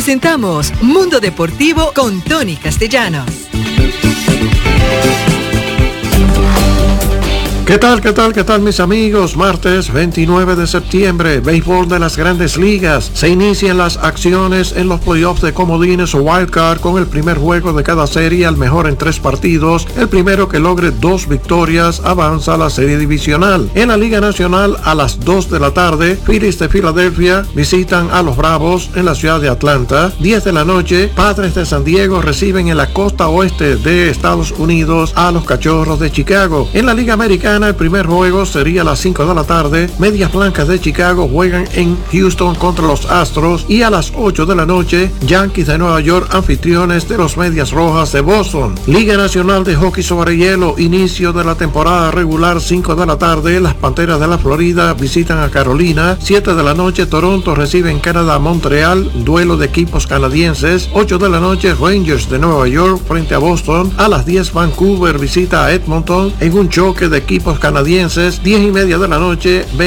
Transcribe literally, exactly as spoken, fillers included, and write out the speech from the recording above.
Presentamos Mundo Deportivo con Tony Castellanos. ¿Qué tal, qué tal, qué tal mis amigos? Martes veintinueve de septiembre, béisbol de las Grandes Ligas. Se inician las acciones en los playoffs de comodines o wildcard con el primer juego de cada serie al mejor en tres partidos. El primero que logre dos victorias avanza a la serie divisional. En la Liga Nacional a las dos de la tarde, Phillies de Filadelfia visitan a los Bravos en la ciudad de Atlanta. diez de la noche, Padres de San Diego reciben en la costa oeste de Estados Unidos a los Cachorros de Chicago. En la Liga Americana, el primer juego sería a las cinco de la tarde. Medias Blancas de Chicago juegan en Houston contra los Astros y a las ocho de la noche, Yankees de Nueva York anfitriones de los Medias Rojas de Boston. Liga Nacional de Hockey sobre Hielo, inicio de la temporada regular, cinco de la tarde. Las Panteras de la Florida visitan a Carolina. siete de la noche, Toronto recibe en Canadá a Montreal, duelo de equipos canadienses. ocho de la noche, Rangers de Nueva York frente a Boston. A las diez, Vancouver visita a Edmonton en un choque de equipos canadienses. Diez y media de la noche,